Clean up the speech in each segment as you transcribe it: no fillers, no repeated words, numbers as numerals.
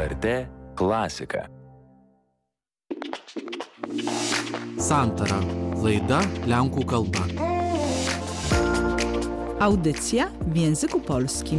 LRT klasika. Santara. Laida lenkų kalba. Audycja w języku polskim.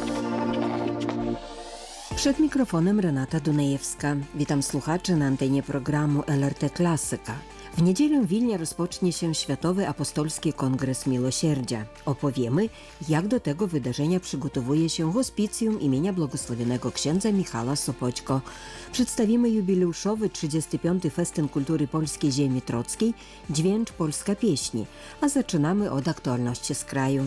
Przed mikrofonem Renata Dunajewska. Witam słuchaczy na antenie programu LRT Klasyka. W niedzielę w Wilnie rozpocznie się Światowy Apostolski Kongres Miłosierdzia. Opowiemy, jak do tego wydarzenia przygotowuje się hospicjum imienia błogosławionego księdza Michała Sopoćko. Przedstawimy jubileuszowy 35. Festyn Kultury Polskiej Ziemi Trockiej Dźwięcz Polska Pieśni, a zaczynamy od aktualności z kraju.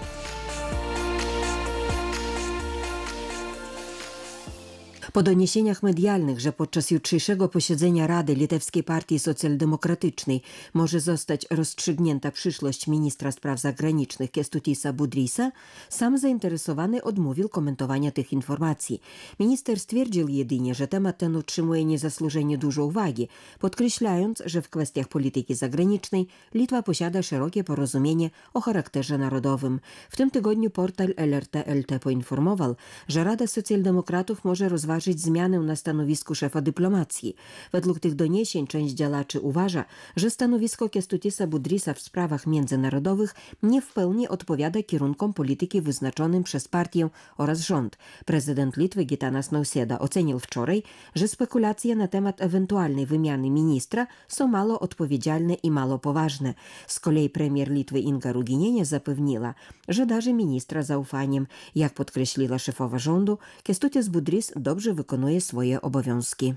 Po doniesieniach medialnych, że podczas jutrzejszego posiedzenia Rady Litewskiej Partii Socjaldemokratycznej może zostać rozstrzygnięta przyszłość ministra spraw zagranicznych Kęstutisa Budrysa, sam zainteresowany odmówił komentowania tych informacji. Minister stwierdził jedynie, że temat ten otrzymuje niezasłużenie dużo uwagi, podkreślając, że w kwestiach polityki zagranicznej Litwa posiada szerokie porozumienie o charakterze narodowym. W tym tygodniu portal LRT.lt poinformował, że Rada Socjaldemokratów może rozważyć zmianę na stanowisku szefa dyplomacji. Według tych doniesień część działaczy uważa, że stanowisko Kęstutisa Budrysa w sprawach międzynarodowych nie w pełni odpowiada kierunkom polityki wyznaczonym przez partię oraz rząd. Prezydent Litwy Gitanas Nausėda ocenił wczoraj, że spekulacje na temat ewentualnej wymiany ministra są mało odpowiedzialne i mało poważne. Z kolei premier Litwy Inga Ruginienė zapewniła, że darzy ministra zaufaniem. Jak podkreśliła szefowa rządu, Kęstutis Budrys dobrze wykonuje swoje obowiązki.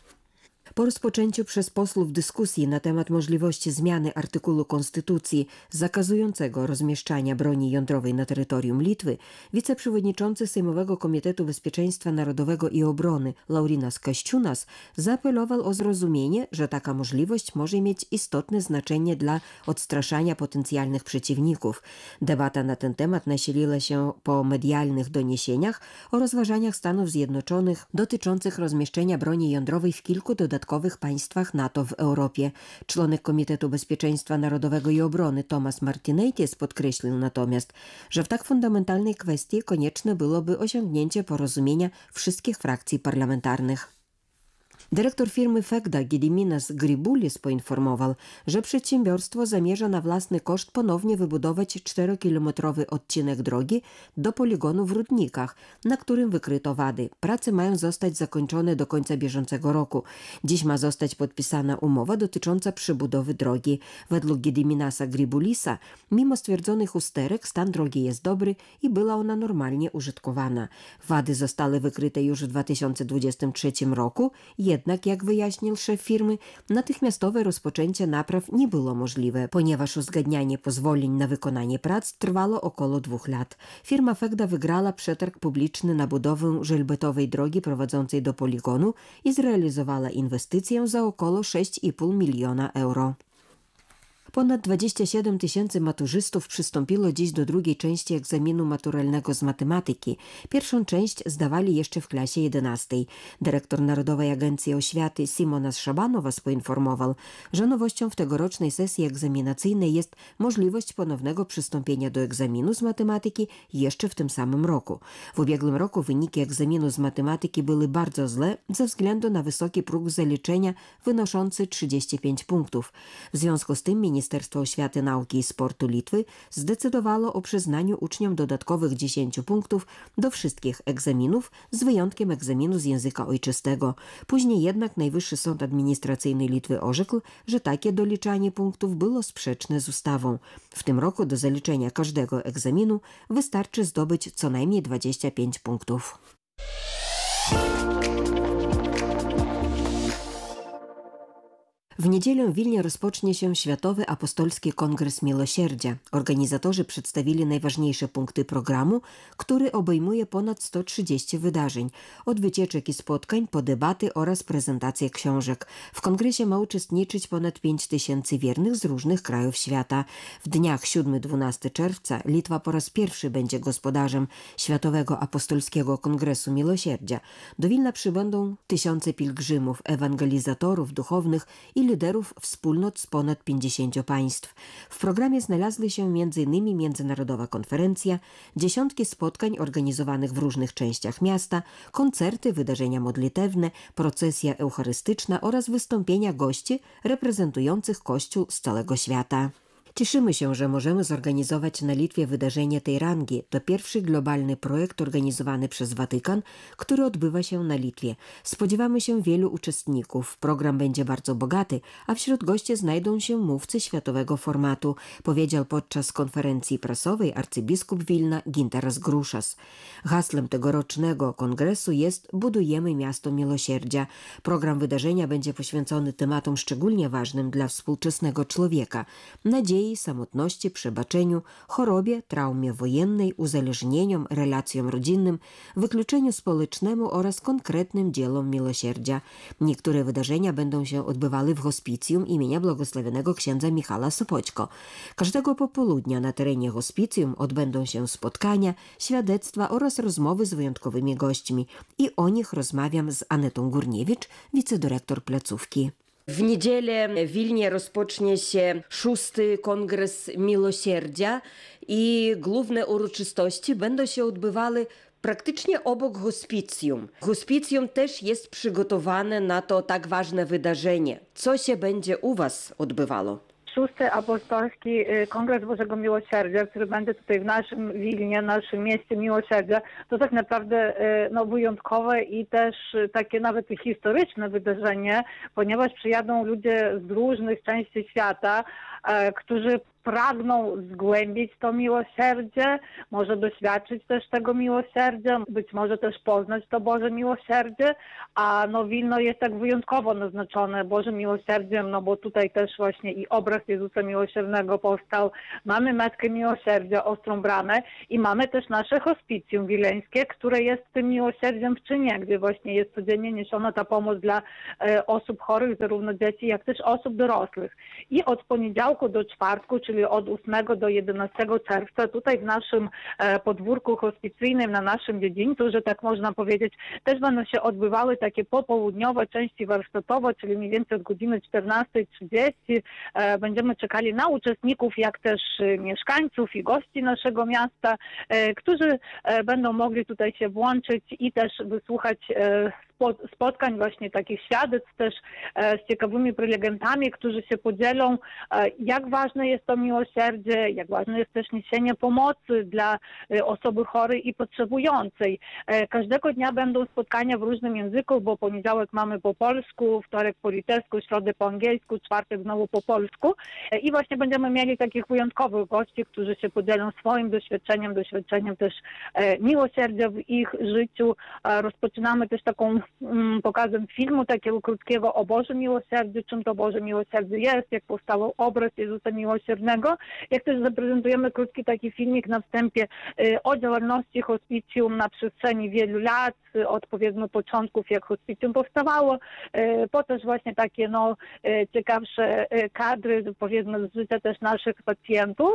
Po rozpoczęciu przez posłów dyskusji na temat możliwości zmiany artykułu Konstytucji zakazującego rozmieszczania broni jądrowej na terytorium Litwy, wiceprzewodniczący Sejmowego Komitetu Bezpieczeństwa Narodowego i Obrony Laurynas Kasčiūnas zaapelował o zrozumienie, że taka możliwość może mieć istotne znaczenie dla odstraszania potencjalnych przeciwników. Debata na ten temat nasiliła się po medialnych doniesieniach o rozważaniach Stanów Zjednoczonych dotyczących rozmieszczenia broni jądrowej w kilku dodatkowych państwach NATO w Europie. Członek Komitetu Bezpieczeństwa Narodowego i Obrony Tomas Martinaitis podkreślił natomiast, że w tak fundamentalnej kwestii konieczne byłoby osiągnięcie porozumienia wszystkich frakcji parlamentarnych. Dyrektor firmy Fegda Gediminas Grybulis poinformował, że przedsiębiorstwo zamierza na własny koszt ponownie wybudować 4-kilometrowy odcinek drogi do poligonu w Rudnikach, na którym wykryto wady. Prace mają zostać zakończone do końca bieżącego roku. Dziś ma zostać podpisana umowa dotycząca przybudowy drogi. Według Gediminasa Grybulisa, mimo stwierdzonych usterek, stan drogi jest dobry i była ona normalnie użytkowana. Wady zostały wykryte już w 2023 roku, jednak, jak wyjaśnił szef firmy, natychmiastowe rozpoczęcie napraw nie było możliwe, ponieważ uzgadnianie pozwoleń na wykonanie prac trwało około 2 lat. Firma Fegda wygrała przetarg publiczny na budowę żelbetowej drogi prowadzącej do poligonu i zrealizowała inwestycję za około 6,5 miliona euro. Ponad 27 000 maturzystów przystąpiło dziś do drugiej części egzaminu maturalnego z matematyki. Pierwszą część zdawali jeszcze w klasie 11. Dyrektor Narodowej Agencji Oświaty Simonas Szabanovas poinformował, że nowością w tegorocznej sesji egzaminacyjnej jest możliwość ponownego przystąpienia do egzaminu z matematyki jeszcze w tym samym roku. W ubiegłym roku wyniki egzaminu z matematyki były bardzo złe ze względu na wysoki próg zaliczenia wynoszący 35 punktów. W związku z tym Ministerstwo Oświaty, Nauki i Sportu Litwy zdecydowało o przyznaniu uczniom dodatkowych 10 punktów do wszystkich egzaminów, z wyjątkiem egzaminu z języka ojczystego. Później jednak Najwyższy Sąd Administracyjny Litwy orzekł, że takie doliczanie punktów było sprzeczne z ustawą. W tym roku do zaliczenia każdego egzaminu wystarczy zdobyć co najmniej 25 punktów. W niedzielę w Wilnie rozpocznie się Światowy Apostolski Kongres Miłosierdzia. Organizatorzy przedstawili najważniejsze punkty programu, który obejmuje ponad 130 wydarzeń, od wycieczek i spotkań po debaty oraz prezentacje książek. W kongresie ma uczestniczyć ponad 5000 wiernych z różnych krajów świata. W dniach 7-12 czerwca Litwa po raz pierwszy będzie gospodarzem Światowego Apostolskiego Kongresu Miłosierdzia. Do Wilna przybędą tysiące pielgrzymów, ewangelizatorów duchownych i i liderów wspólnot z ponad 50 państw. W programie znalazły się m.in. międzynarodowa konferencja, dziesiątki spotkań organizowanych w różnych częściach miasta, koncerty, wydarzenia modlitewne, procesja eucharystyczna oraz wystąpienia gości reprezentujących Kościół z całego świata. Cieszymy się, że możemy zorganizować na Litwie wydarzenie tej rangi. To pierwszy globalny projekt organizowany przez Watykan, który odbywa się na Litwie. Spodziewamy się wielu uczestników. Program będzie bardzo bogaty, a wśród gości znajdą się mówcy światowego formatu, powiedział podczas konferencji prasowej arcybiskup Wilna Gintaras Gruszas. Haslem tegorocznego kongresu jest Budujemy Miasto Miłosierdzia. Program wydarzenia będzie poświęcony tematom szczególnie ważnym dla współczesnego człowieka: nadziei, samotności, przebaczeniu, chorobie, traumie wojennej, uzależnieniom, relacjom rodzinnym, wykluczeniu społecznemu oraz konkretnym dzielom miłosierdzia. Niektóre wydarzenia będą się odbywały w hospicjum imienia błogosławionego księdza Michała Sopoćko. Każdego popołudnia na terenie hospicjum odbędą się spotkania, świadectwa oraz rozmowy z wyjątkowymi gośćmi. I o nich rozmawiam z Anetą Górniewicz, wicedyrektor placówki. W niedzielę w Wilnie rozpocznie się 6. Kongres Miłosierdzia i główne uroczystości będą się odbywały praktycznie obok hospicjum. Hospicjum też jest przygotowane na to tak ważne wydarzenie. Co się będzie u Was odbywało? 6. Apostolski Kongres Bożego Miłosierdzia, który będzie tutaj w naszym Wilnie, naszym mieście Miłosierdzia, to tak naprawdę wyjątkowe i też takie nawet historyczne wydarzenie, ponieważ przyjadą ludzie z różnych części świata, którzy pragną zgłębić to miłosierdzie, może doświadczyć też tego miłosierdzia, być może też poznać to Boże miłosierdzie, a Wilno jest tak wyjątkowo naznaczone Bożym miłosierdziem, bo tutaj też właśnie i obraz Jezusa Miłosiernego powstał. Mamy Matkę Miłosierdzia, Ostrą Bramę i mamy też nasze hospicjum wileńskie, które jest tym miłosierdziem w czynie, gdzie właśnie jest codziennie niesiona ta pomoc dla osób chorych, zarówno dzieci, jak też osób dorosłych. I od poniedziałku do czwartku, czyli od 8 do 11 czerwca tutaj w naszym podwórku hospicyjnym, na naszym dziedzińcu, że tak można powiedzieć, też będą się odbywały takie popołudniowe części warsztatowe, czyli mniej więcej od godziny 14:30. Będziemy czekali na uczestników, jak też mieszkańców i gości naszego miasta, którzy będą mogli tutaj się włączyć i też wysłuchać spotkań, właśnie takich świadectw też z ciekawymi prelegentami, którzy się podzielą, jak ważne jest to miłosierdzie, jak ważne jest też niesienie pomocy dla osoby chorej i potrzebującej. Każdego dnia będą spotkania w różnym języku, bo poniedziałek mamy po polsku, wtorek po litewsku, środę po angielsku, czwartek znowu po polsku i właśnie będziemy mieli takich wyjątkowych gości, którzy się podzielą swoim doświadczeniem też miłosierdzia w ich życiu. Rozpoczynamy też taką pokazem filmu takiego krótkiego o Bożym Miłosierdziu, czym to Boże Miłosierdzie jest, jak powstał obraz Jezusa Miłosiernego, jak też zaprezentujemy krótki taki filmik na wstępie o działalności hospicjum na przestrzeni wielu lat, od powiedzmy początków, jak hospicjum powstawało, po też właśnie takie ciekawsze kadry, powiedzmy z życia też naszych pacjentów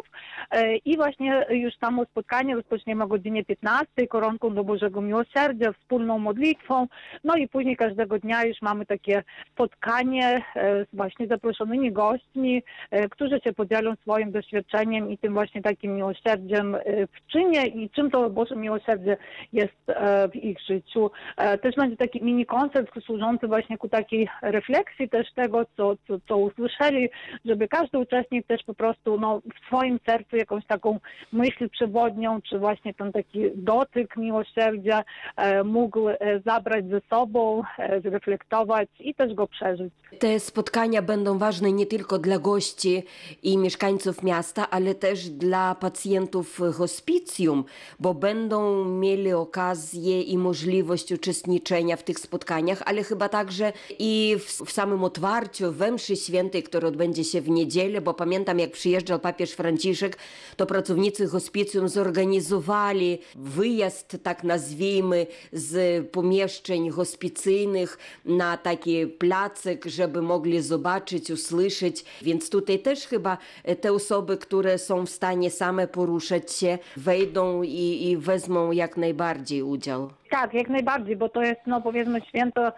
i właśnie już samo spotkanie rozpoczniemy o godzinie 15, koronką do Bożego Miłosierdzia, wspólną modlitwą, i później każdego dnia już mamy takie spotkanie z właśnie zaproszonymi gośćmi, którzy się podzielą swoim doświadczeniem i tym właśnie takim miłosierdziem w czynie i czym to Boże Miłosierdzie jest w ich życiu. Też będzie taki mini koncert służący właśnie ku takiej refleksji też tego, co usłyszeli, żeby każdy uczestnik też po prostu w swoim sercu jakąś taką myśl przewodnią, czy właśnie ten taki dotyk miłosierdzia mógł zabrać ze sobą, zreflektować i też go przeżyć. Te spotkania będą ważne nie tylko dla gości i mieszkańców miasta, ale też dla pacjentów hospicjum, bo będą mieli okazję i możliwość uczestniczenia w tych spotkaniach, ale chyba także i w samym otwarciu, we mszy świętej, która odbędzie się w niedzielę, bo pamiętam, jak przyjeżdżał papież Franciszek, to pracownicy hospicjum zorganizowali wyjazd, tak nazwijmy, z pomieszczeń hospicyjnych na taki placek, żeby mogli zobaczyć, usłyszeć. Więc tutaj też chyba te osoby, które są w stanie same poruszać się, wejdą i wezmą jak najbardziej udział. Tak, jak najbardziej, bo to jest, no powiedzmy, święto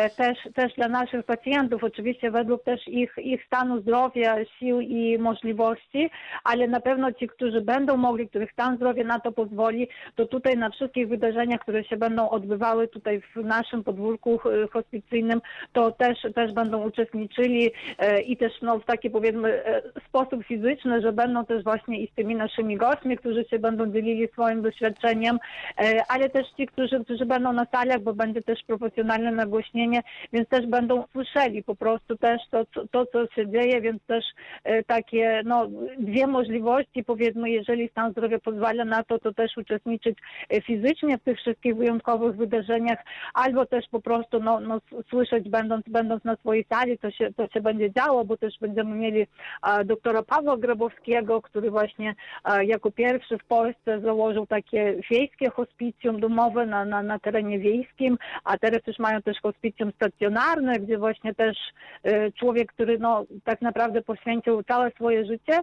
też dla naszych pacjentów, oczywiście według też ich stanu zdrowia, sił i możliwości, ale na pewno ci, którzy będą mogli, których stan zdrowia na to pozwoli, to tutaj na wszystkich wydarzeniach, które się będą odbywały tutaj w naszym podwórku hospicyjnym, to też będą uczestniczyli i też no, w taki, powiedzmy, sposób fizyczny, że będą też właśnie i z tymi naszymi gośćmi, którzy się będą dzielili swoim doświadczeniem, ale też ci, którzy będą na salach, bo będzie też profesjonalne nagłośnienie, więc też będą słyszeli po prostu też to co się dzieje, więc też takie no, dwie możliwości, powiedzmy, jeżeli stan zdrowia pozwala na to, to też uczestniczyć fizycznie w tych wszystkich wyjątkowych wydarzeniach, albo też po prostu no, słyszeć będąc na swojej sali, to się będzie działo, bo też będziemy mieli doktora Pawła Grabowskiego, który właśnie jako pierwszy w Polsce założył takie wiejskie hospicjum domowe na terenie wiejskim, a teraz też mają też hospicjum stacjonarne, gdzie właśnie też człowiek, który no, tak naprawdę poświęcił całe swoje życie,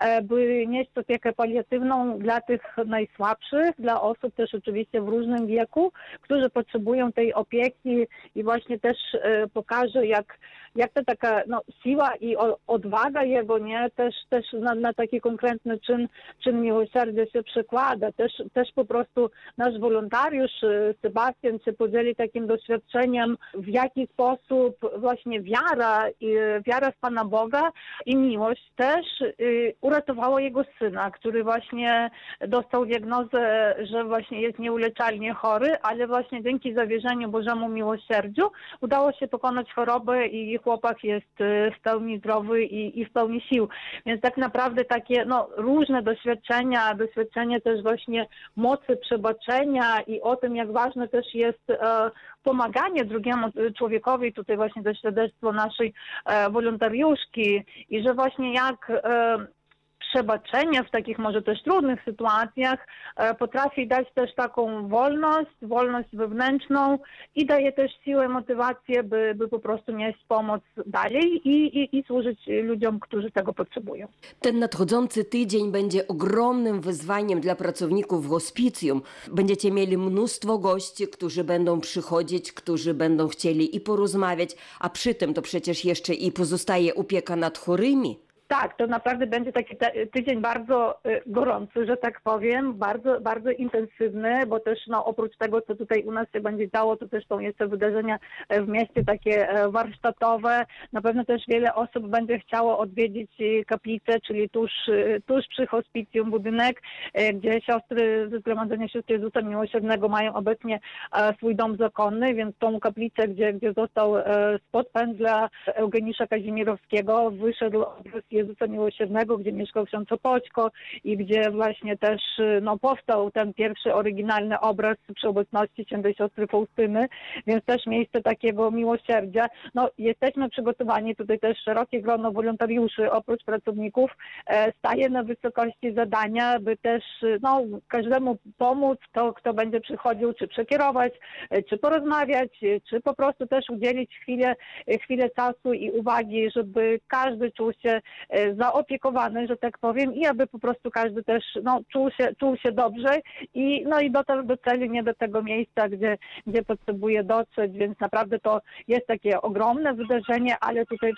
by nieść opiekę paliatywną dla tych najsłabszych, dla osób też oczywiście w różnym wieku, którzy potrzebują tej opieki i właśnie też pokaże, jak to taka no, siła i odwaga jego, nie, też na taki konkretny czyn miłosierdzia się przekłada. Też po prostu nasz wolontariusz Sebastian się podzieli takim doświadczeniem, w jaki sposób właśnie wiara w Pana Boga i miłość też uratowała jego syna, który właśnie dostał diagnozę, że właśnie jest nieuleczalnie chory, ale właśnie dzięki zawierzeniu Bożemu miłosierdziu udało się pokonać chorobę i chłopak jest w pełni zdrowy i w pełni sił. Więc tak naprawdę takie no, różne doświadczenie też właśnie mocy przebaczenia i o tym, jak ważne też jest pomaganie drugiemu człowiekowi, tutaj właśnie to świadectwo naszej wolontariuszki i że właśnie jak przebaczenie w takich może też trudnych sytuacjach potrafi dać też taką wolność wewnętrzną i daje też siłę, motywację, by po prostu nieść pomoc dalej i służyć ludziom, którzy tego potrzebują. Ten nadchodzący tydzień będzie ogromnym wyzwaniem dla pracowników hospicjum. Będziecie mieli mnóstwo gości, którzy będą przychodzić, którzy będą chcieli i porozmawiać, a przy tym to przecież jeszcze i pozostaje opieka nad chorymi. Tak, to naprawdę będzie taki tydzień bardzo gorący, że tak powiem, bardzo, bardzo intensywny, bo też no, oprócz tego, co tutaj u nas się będzie działo, to też są jeszcze wydarzenia w mieście takie warsztatowe. Na pewno też wiele osób będzie chciało odwiedzić kaplicę, czyli tuż przy hospicjum budynek, gdzie siostry ze Zgromadzenia Sióstr Jezusa Miłosiernego mają obecnie swój dom zakonny, więc tą kaplicę, gdzie został spod pędzla Eugeniusza Kazimierowskiego, wyszedł obraz Jezusa Miłosiernego, gdzie mieszkał ksiądz Opoćko i gdzie właśnie też no, powstał ten pierwszy oryginalny obraz przy obecności świętej siostry Faustyny, więc też miejsce takiego miłosierdzia. No, jesteśmy przygotowani, tutaj też szerokie grono wolontariuszy oprócz pracowników staje na wysokości zadania, by też no, każdemu pomóc, kto będzie przychodził, czy przekierować, czy porozmawiać, czy po prostu też udzielić chwilę czasu i uwagi, żeby każdy czuł się zaopiekowany, że tak powiem, i aby po prostu każdy też no, czuł się dobrze i dotarł do celu, nie do tego miejsca, gdzie potrzebuje dotrzeć, więc naprawdę to jest takie ogromne wydarzenie, ale tutaj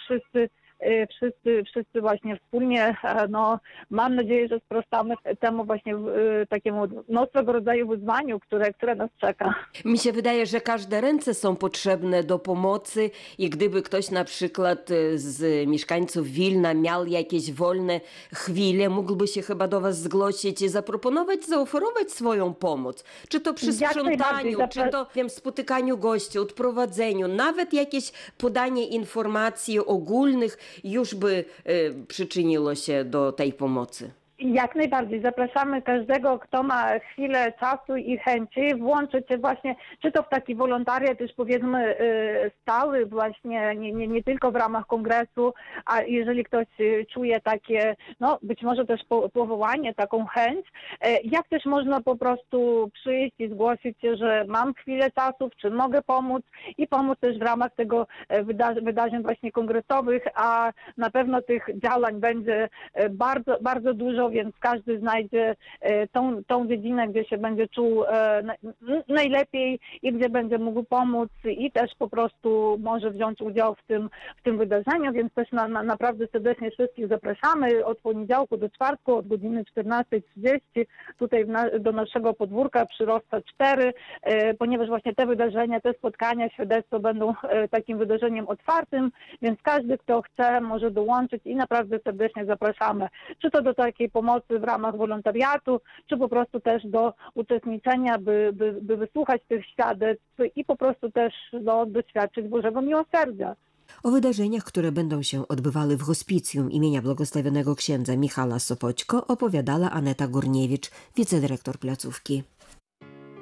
wszyscy właśnie wspólnie, no mam nadzieję, że sprostamy temu właśnie takiemu swego rodzaju wyzwaniu, które nas czeka. Mi się wydaje, że każde ręce są potrzebne do pomocy i gdyby ktoś na przykład z mieszkańców Wilna miał jakieś wolne chwile, mógłby się chyba do was zgłosić i zaoferować swoją pomoc. Czy to przy sprzątaniu, czy to wiem, spotykaniu gości, odprowadzeniu, nawet jakieś podanie informacji ogólnych już by przyczyniło się do tej pomocy. Jak najbardziej. Zapraszamy każdego, kto ma chwilę czasu i chęci, włączyć się właśnie, czy to w taki wolontariat, już powiedzmy stały właśnie, nie tylko w ramach kongresu, a jeżeli ktoś czuje takie, no być może też powołanie, taką chęć, jak też można po prostu przyjść i zgłosić się, że mam chwilę czasu, w czym mogę pomóc i pomóc też w ramach tego wydarzeń właśnie kongresowych, a na pewno tych działań będzie bardzo, bardzo dużo, więc każdy znajdzie tą dziedzinę, gdzie się będzie czuł najlepiej i gdzie będzie mógł pomóc i też po prostu może wziąć udział w tym wydarzeniu, więc też naprawdę serdecznie wszystkich zapraszamy od poniedziałku do czwartku, od godziny 14:30 tutaj do naszego podwórka przy Rosca 4, ponieważ właśnie te wydarzenia, te spotkania, świadectwo będą takim wydarzeniem otwartym, więc każdy, kto chce, może dołączyć i naprawdę serdecznie zapraszamy. Czy to do takiej pomocy w ramach wolontariatu, czy po prostu też do uczestniczenia, by wysłuchać tych świadectw i po prostu też doświadczyć Bożego Miłosierdzia. O wydarzeniach, które będą się odbywały w hospicjum imienia błogosławionego księdza Michala Sopoćko, opowiadała Aneta Górniewicz, wicedyrektor placówki.